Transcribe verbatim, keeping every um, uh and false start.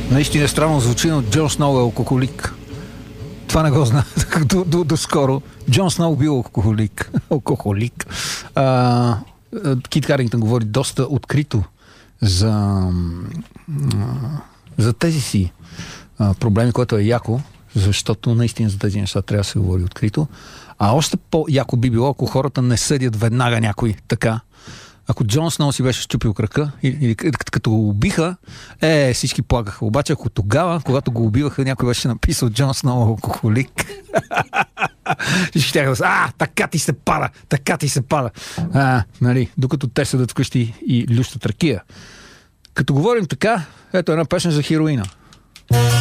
Наистина странно звучи, но Джон Сноу е алкохолик. Това не го знае до, до, до скоро. Джон Сноу бил алкохолик. алкохолик. А, Кит Харингтън говори доста открито за, за тези си проблеми, което е яко, защото наистина за тези неща трябва да се говори открито. А още по-яко би било, ако хората не съдят веднага някой така. Ако Джон Сноу си беше щупил крака, или, или като го убиха, е, всички плакаха. Обаче, ако тогава, когато го убиваха, някой беше написал Джон Сноу алкохолик, всички тяха да са, а, така ти се пада, така ти се пада. А, нали, докато те седат вкъщи и лющат ракия. Като говорим така, ето една песен за хероина.